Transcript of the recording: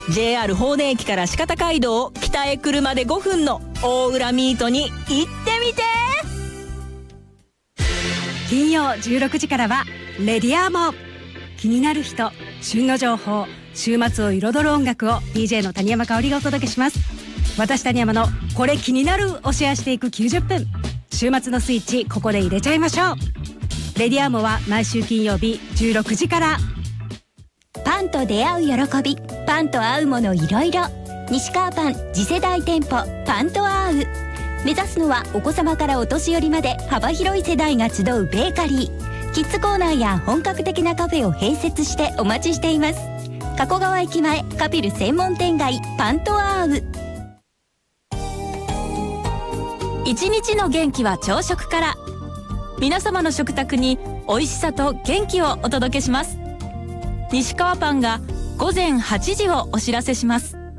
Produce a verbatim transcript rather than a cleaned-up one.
ジェイアール 法然駅から鹿田街道を北へ車でごふんの大浦ミートに行ってみて。 金曜じゅうろくじからはレディアーモン。気になる人、旬の情報、週末を彩る音楽を ディージェー の谷山香織がお届けします。私谷山のこれ気になるをシェアしていくきゅうじゅっぷん。週末のスイッチここで入れちゃいましょう。レディアーモンは毎週金曜日じゅうろくじから。 パンと出会う喜び、パンと合うものいろいろ。西川パン次世代店舗パンと合う。目指すのはお子様からお年寄りまで幅広い世代が集うベーカリー。キッズコーナーや本格的なカフェを併設してお待ちしています。加古川駅前カピル専門店街パンと合う。 一日の元気は朝食から。皆様の食卓に美味しさと元気をお届けします。西川パンが午前はちじをお知らせします。